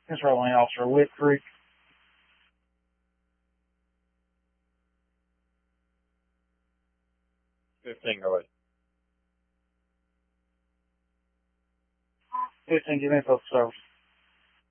Controlling Officer Whit Creek. 15, go ahead. 15, give me focus service.